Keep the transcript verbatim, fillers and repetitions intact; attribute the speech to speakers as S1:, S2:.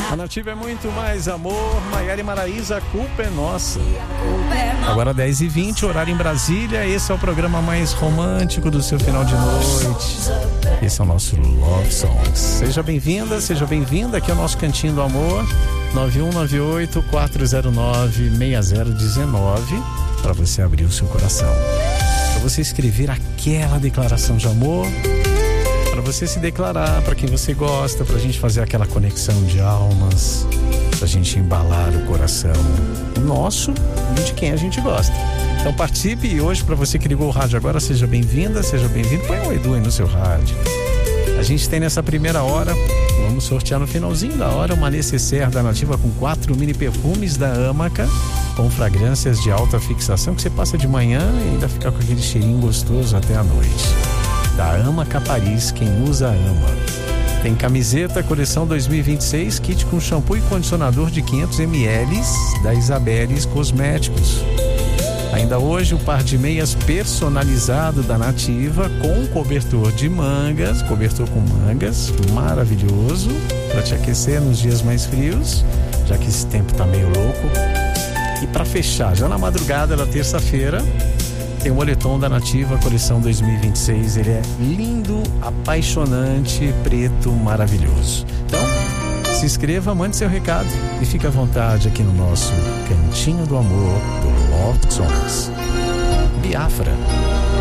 S1: A Nativa é muito mais amor. Maiara e Maraísa, a culpa é nossa. Agora dez e vinte, horário em Brasília. Esse é o programa mais romântico do seu final de noite. Esse é o nosso Love Songs. Seja bem-vinda, seja bem-vinda. Aqui é o nosso Cantinho do Amor. nove um nove oito, quatro zero nove, seis zero um nove para você abrir o seu coração. Para você escrever aquela declaração de amor, para você se declarar para quem você gosta, para a gente fazer aquela conexão de almas, para a gente embalar o coração nosso e de quem a gente gosta. Então participe. E hoje, para você que ligou o rádio agora, seja bem-vinda, seja bem-vindo. Põe o Edu aí no seu rádio. A gente tem nessa primeira hora, vamos sortear no finalzinho da hora, uma necessaire da Nativa com quatro mini perfumes da Amaca, com fragrâncias de alta fixação, que você passa de manhã e ainda fica com aquele cheirinho gostoso até a noite. Da Amaca Paris, quem usa ama. Tem camiseta, coleção dois mil e vinte e seis, kit com shampoo e condicionador de quinhentos mililitros da Isabeles Cosméticos. Ainda hoje, o par de meias personalizado da Nativa com cobertor de mangas, cobertor com mangas, maravilhoso, para te aquecer nos dias mais frios, já que esse tempo tá meio louco. E para fechar, já na madrugada da terça-feira, tem o moletom da Nativa, coleção dois mil e vinte e seis. Ele é lindo, apaixonante, preto, maravilhoso. Então, se inscreva, mande seu recado e fique à vontade aqui no nosso Cantinho do Amor do Love Songs. Biafra.